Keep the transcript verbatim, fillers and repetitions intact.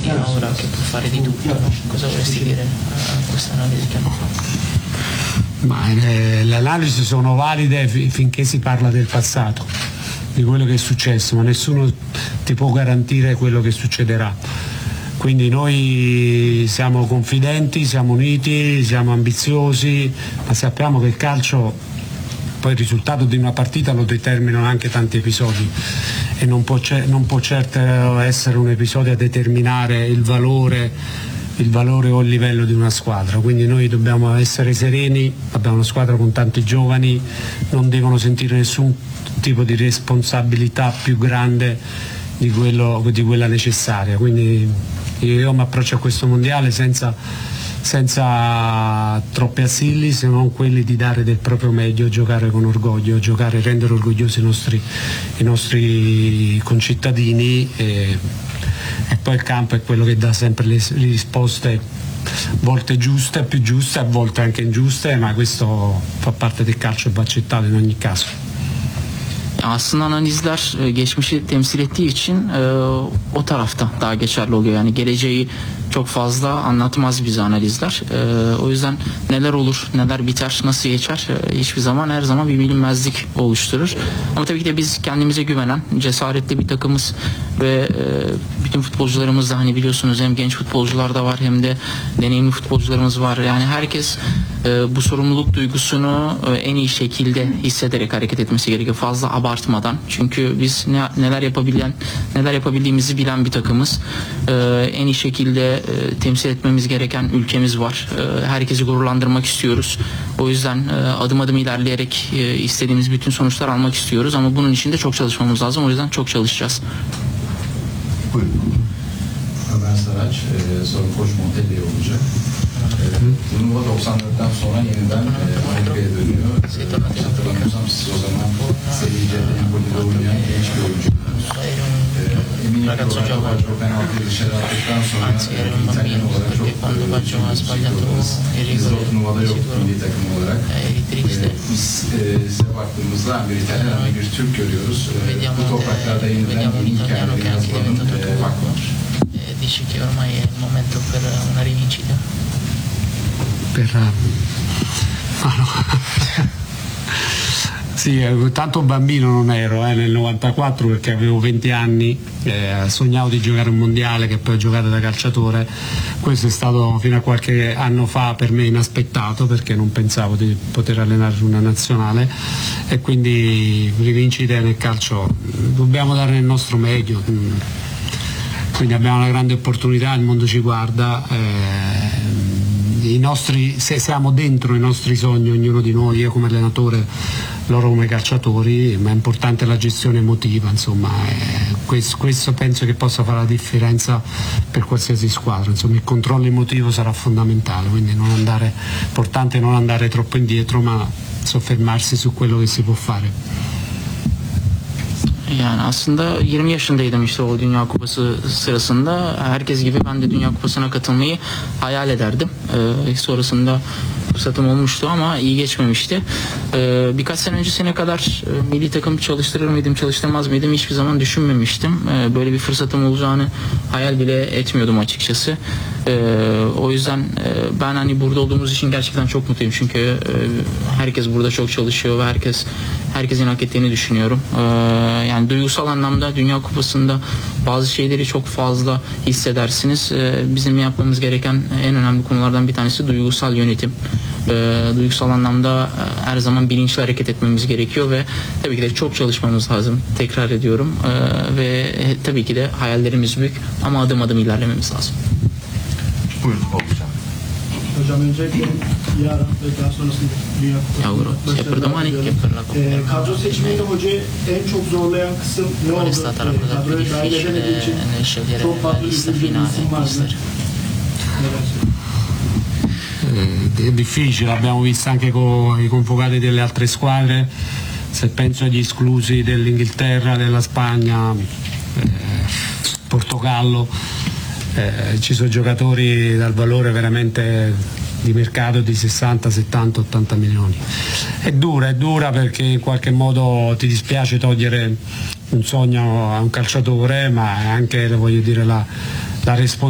chi ha ora che può fare di tutto. Cosa vorresti dire a questa analisi che hanno fatto? Ma eh, le analisi sono valide fi- finché si parla del passato, di quello che è successo, ma nessuno ti può garantire quello che succederà. Quindi noi siamo confidenti, siamo uniti, siamo ambiziosi, ma sappiamo che il calcio, poi il risultato di una partita lo determinano anche tanti episodi e non può, non può certo essere un episodio a determinare il valore, il valore o il livello di una squadra. Quindi noi dobbiamo essere sereni, abbiamo una squadra con tanti giovani, non devono sentire nessun tipo di responsabilità più grande di, quello, di quella necessaria. Quindi io mi approccio a questo mondiale senza, senza troppi assilli, se non quelli di dare del proprio meglio, giocare con orgoglio, giocare, rendere orgogliosi i nostri, i nostri concittadini e, e poi il campo è quello che dà sempre le, le risposte, a volte giuste, più giuste, a volte anche ingiuste, ma questo fa parte del calcio e va accettato in ogni caso. Aslında analizler geçmişi temsil ettiği için e, o tarafta daha geçerli oluyor. Yani geleceği çok fazla anlatmaz bize analizler. E, o yüzden neler olur, neler biter, nasıl geçer e, hiçbir zaman her zaman bir bilinmezlik oluşturur. Ama tabii ki de biz kendimize güvenen, cesaretli bir takımız ve e, bütün futbolcularımız da hani biliyorsunuz hem genç futbolcular da var hem de deneyimli futbolcularımız var. Yani herkes e, bu sorumluluk duygusunu e, en iyi şekilde hissederek hareket etmesi gerekiyor. Fazla abartmadan. Çünkü biz ne, neler yapabilen, neler yapabildiğimizi bilen bir takımız. E, en iyi şekilde e, temsil etmemiz gereken ülkemiz var. E, herkesi gururlandırmak istiyoruz. O yüzden e, adım adım ilerleyerek e, istediğimiz bütün sonuçlar almak istiyoruz. Ama bunun için de çok çalışmamız lazım. O yüzden çok çalışacağız. Buyurun. Ömer Saraç, e, sonra Koç Montella olacak. E, turnuva doksan dörtten sonra yeniden e, Amerika'ya dönüyor. E, hatırlamıyorsam siz o zaman serice Empoli'de oynayan genç bir oyuncudunuz. E, eminim ki olarak Baggio penaltıyı dışarı attıktan sonra e, İtalyan olarak çok e, çekildiniz. Biz de o turnuvada yoktuk milli takım olarak. E, biz e, size baktığımızda hem bir İtalyan hem bir Türk görüyoruz. E, bu topraklarda yeniden yeni hikayeleri yazmanın e, vakti var. Dici che ormai è il momento per una rivincita? Per... Ah, no. Sì, tanto bambino non ero eh, nel novantaquattro perché avevo venti anni, eh, sognavo di giocare un mondiale che poi ho giocato da calciatore. Questo è stato fino a qualche anno fa per me inaspettato perché non pensavo di poter allenare una nazionale e quindi rivincite nel calcio dobbiamo dare il nostro meglio. Quindi abbiamo una grande opportunità, il mondo ci guarda, eh, i nostri, se siamo dentro i nostri sogni, ognuno di noi, io come allenatore, loro come calciatori, ma è importante la gestione emotiva, insomma, eh, questo, questo penso che possa fare la differenza per qualsiasi squadra, insomma il controllo emotivo sarà fondamentale, quindi non andare, importante non andare troppo indietro ma soffermarsi su quello che si può fare. Yani aslında yirmi yaşındaydım işte o Dünya Kupası sırasında. Herkes gibi ben de Dünya Kupası'na katılmayı hayal ederdim. Ee, sonrasında fırsatım olmuştu ama iyi geçmemişti. Ee, birkaç sene öncesine kadar e, milli takım çalıştırır mıydım, çalıştırmaz mıydım hiçbir zaman düşünmemiştim. Ee, böyle bir fırsatım olacağını hayal bile etmiyordum açıkçası. Ee, o yüzden e, ben hani burada olduğumuz için gerçekten çok mutluyum. Çünkü e, herkes burada çok çalışıyor ve herkes herkesin hak ettiğini düşünüyorum. Ee, yani duygusal anlamda Dünya Kupası'nda bazı şeyleri çok fazla hissedersiniz. Ee, bizim yapmamız gereken en önemli konulardan bir tanesi duygusal yönetim. Ee, duygusal anlamda e, her zaman bilinçli hareket etmemiz gerekiyor ve tabii ki de çok çalışmamız lazım. Tekrar ediyorum. Ee, ve e, tabii ki de hayallerimiz büyük ama adım adım ilerlememiz lazım. Buyurun olacağım. Hocam öncelikle yarın ve daha sonrasında Dünya Kupası e, kadro seçiminde hocayı en çok zorlayan kısım ne oldu? E, kadroya dahil edemediği için çok farklı üzüldüğü bir isim vardı. È difficile, abbiamo visto anche con i convocati delle altre squadre, se penso agli esclusi dell'Inghilterra, della Spagna, eh, Portogallo, eh, ci sono giocatori dal valore veramente di mercato di sessanta, settanta, ottanta milioni. È dura, è dura perché in qualche modo ti dispiace togliere un sogno a un calciatore, ma anche, voglio dire, la, la responsabilità